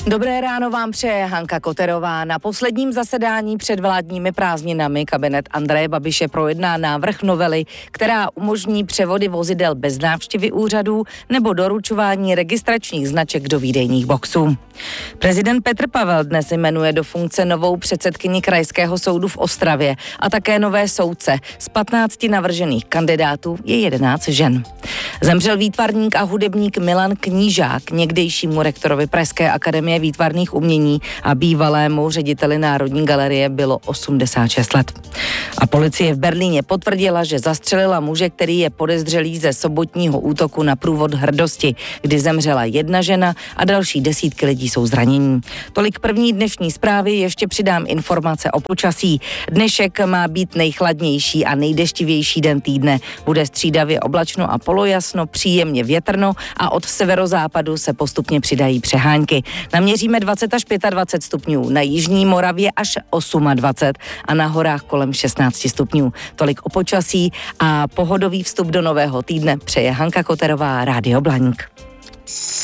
Dobré ráno vám přeje Hanka Koterová. Na posledním zasedání před vládními prázdninami kabinet Andreje Babiše projedná návrh novely, která umožní převody vozidel bez návštěvy úřadů nebo doručování registračních značek do výdejních boxů. Prezident Petr Pavel dnes jmenuje do funkce novou předsedkyni Krajského soudu v Ostravě a také nové soudce. Z 15 navržených kandidátů je 11 žen. Zemřel výtvarník a hudebník Milan Knížák, někdejšímu rektorovi Pražské akademie výtvarných umění a bývalému řediteli Národní galerie bylo 86 let. A policie v Berlíně potvrdila, že zastřelila muže, který je podezřelý ze sobotního útoku na průvod Hrdosti, kdy zemřela jedna žena a další desítky lidí jsou zranění. Tolik první dnešní zprávy, ještě přidám informace o počasí. Dnešek má být nejchladnější a nejdeštivější den týdne. Bude střídavě oblačno a polojasno, příjemně větrno a od severozápadu se postupně přidají přehánky. Naměříme 20 až 25 stupňů, na jižní Moravě až 28 a na horách kolem 16 stupňů. Tolik o počasí a pohodový vstup do nového týdne přeje Hanka Koterová, Rádio Blaník.